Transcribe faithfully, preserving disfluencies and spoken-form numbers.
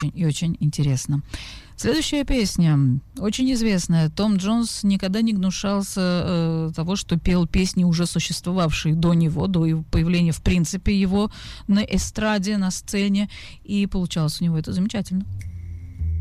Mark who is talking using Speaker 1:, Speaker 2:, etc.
Speaker 1: очень и очень интересно. Следующая песня, очень известная. Том Джонс никогда не гнушался э, того, что пел песни, уже существовавшие до него, до появления, в принципе, его на эстраде, на сцене, и получалось у него это замечательно.